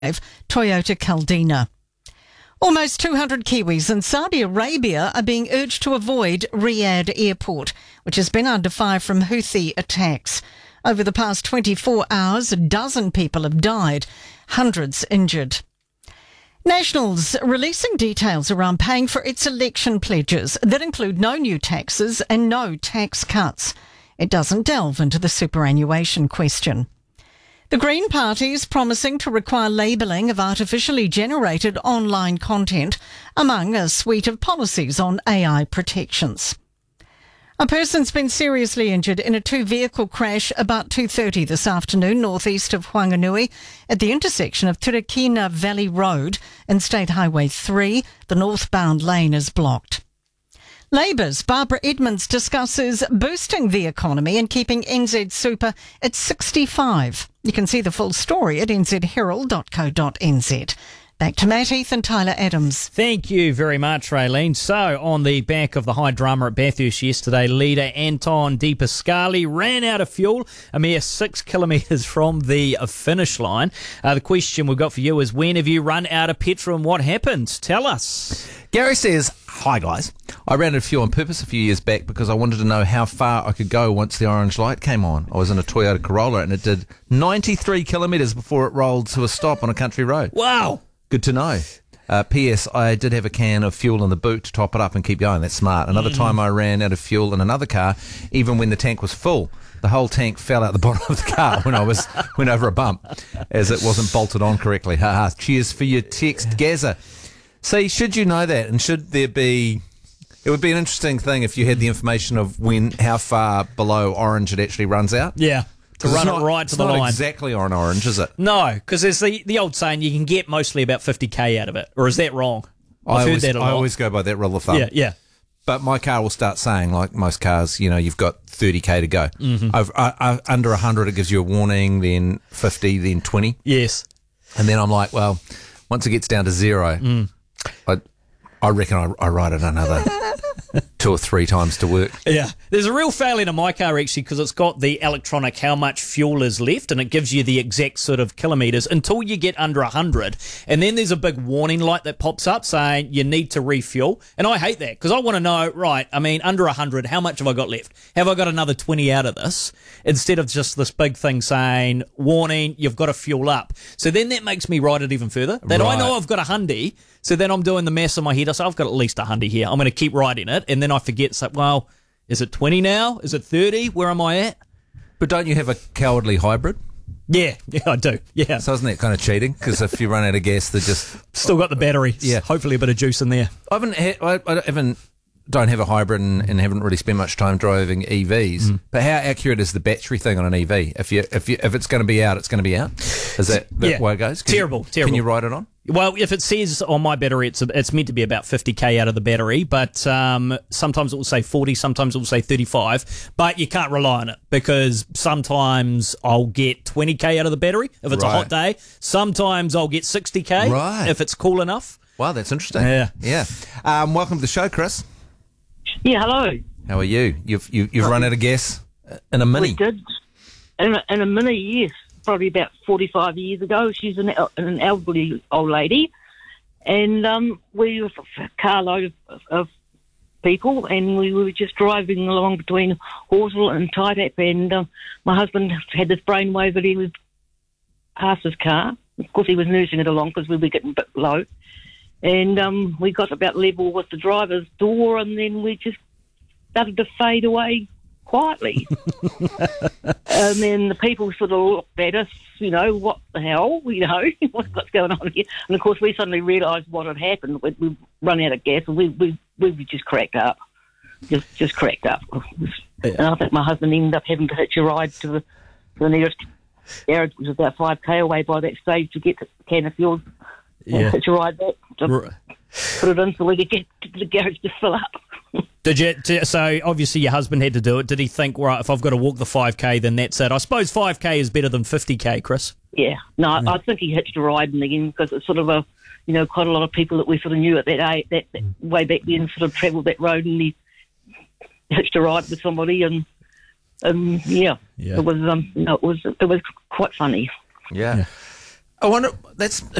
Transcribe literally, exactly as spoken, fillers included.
Toyota Caldina. Almost two hundred Kiwis in Saudi Arabia are being urged to avoid Riyadh Airport, which has been under fire from Houthi attacks. Over the past twenty-four hours, a dozen people have died, hundreds injured. Nationals releasing details around paying for its election pledges that include no new taxes and no tax cuts. It doesn't delve into the superannuation question. The Green Party is promising to require labelling of artificially generated online content among a suite of policies on A I protections. A person's been seriously injured in a two-vehicle crash about two thirty this afternoon northeast of Whanganui at the intersection of Turakina Valley Road and State Highway three. The northbound lane is blocked. Labour's Barbara Edmonds discusses boosting the economy and keeping N Z Super at sixty-five. You can see the full story at n z herald dot co dot n z. Back to Matt Heath and Tyler Adams. Thank you very much, Raylene. So, on the back of the high drama at Bathurst yesterday, leader Anton De Pascali ran out of fuel a mere six kilometres from the finish line. Uh, the question we've got for you is, when have you run out of petrol and what happened? Tell us. Gary says, hi guys, I ran out of fuel on purpose a few years back because I wanted to know how far I could go once the orange light came on. I was in a Toyota Corolla and it did ninety-three kilometres before it rolled to a stop on a country road. Wow. Good to know. Uh, P S. I did have a can of fuel in the boot to top it up and keep going. That's smart. Another mm. time I ran out of fuel in another car, even when the tank was full. The whole tank fell out the bottom of the car when I was went over a bump, as it wasn't bolted on correctly. Ha ha. Cheers for your text, Gaza. See, should you know that, and should there be... It would be an interesting thing if you had the information of when, how far below orange it actually runs out. Yeah. To run not, it right to the line. It's not line. exactly on orange, is it? No, because there's the, the old saying, you can get mostly about fifty k out of it. Or is that wrong? I've I heard always, that a lot. I always go by that rule of thumb. Yeah, yeah. But my car will start saying, like most cars, you know, you've got thirty k to go. Mm-hmm. Over, uh, uh, under one hundred, it gives you a warning, then fifty, then twenty. Yes. And then I'm like, well, once it gets down to zero, mm. I, I reckon I, I ride it another two or three times to work. Yeah. There's a real failing in my car, actually, because it's got the electronic how much fuel is left, and it gives you the exact sort of kilometres until you get under one hundred. And then there's a big warning light that pops up saying you need to refuel. And I hate that, because I want to know, right, I mean, under one hundred, how much have I got left? Have I got another twenty out of this? Instead of just this big thing saying, warning, you've got to fuel up. So then that makes me ride it even further. That right. I know I've got a hundy, so then I'm doing the maths in my head. I say, I've got at least a hundy here. I'm going to keep riding it. And then I forget, so, well, is it twenty now? Is it thirty? Where am I at? But don't you have a cowardly hybrid? Yeah, yeah, I do. Yeah. So isn't that kind of cheating? Because if you run out of gas, they're just... Still got the battery. Yeah. Hopefully a bit of juice in there. I haven't... Ha- I, I haven't don't have a hybrid and, and haven't really spent much time driving E Vs. Mm. But how accurate is the battery thing on an E V? If you if you if it's going to be out, it's going to be out. Is that the yeah. way it goes? Can terrible, you, terrible. Can you ride it on? Well, if it says on my battery, it's it's meant to be about fifty k out of the battery, but um, sometimes it will say forty, sometimes it will say thirty-five, but you can't rely on it because sometimes I'll get twenty k out of the battery if it's right. a hot day. Sometimes I'll get sixty k right. if it's cool enough. Wow, that's interesting. Yeah. Yeah. Um, welcome to the show, Chris. Yeah, hello. How are you? You've you, you've run out of gas in a Mini. We did. In a, in a Mini, yes. Probably about forty-five years ago. She's an, an elderly old lady. And um, we were a carload of, of people, and we were just driving along between Horsell and Taitap, and um, my husband had this brainwave that he would pass his car. Of course, he was nursing it along because we were getting a bit low. And um, we got about level with the driver's door, and then we just started to fade away quietly. And then the people sort of looked at us, you know, what the hell, you know, what's going on here? And, of course, we suddenly realised what had happened. We'd, we'd run out of gas, and we, we, we just cracked up. Just just cracked up. Yeah. And I think my husband ended up having to hitch a ride to the, to the nearest garage, which was about five k away by that stage, to get the can of fuel. Yeah. Hitch a ride back to right. put it in so we could get to the garage to fill up. Did you? So obviously your husband had to do it. Did he think, right, if I've got to walk the five k, then that's it? I suppose five k is better than fifty k, Chris. Yeah. No, mm. I think he hitched a ride in the end because it's sort of a, you know, quite a lot of people that we sort of knew at that age, that, that way back then sort of travelled that road, and he hitched a ride with somebody, and um, yeah, yeah, it was um, no, it was it was quite funny. Yeah. yeah. I wonder, that's